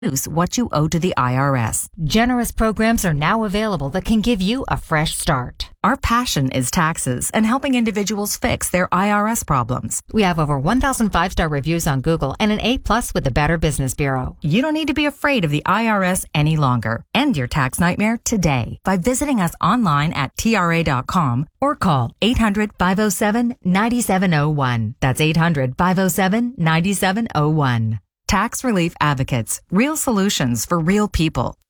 reduce what you owe to the IRS. Generous programs are now available that can give you a fresh start. Our passion is taxes and helping individuals fix their IRS problems. We have over 1,000 five-star reviews on Google and an A+ with the Better Business Bureau. You don't need to be afraid of the IRS any longer. End your tax nightmare today by visiting us online at TRA.com or call 800-507-9701. That's 800-507-9701. Tax Relief Advocates. Real solutions for real people.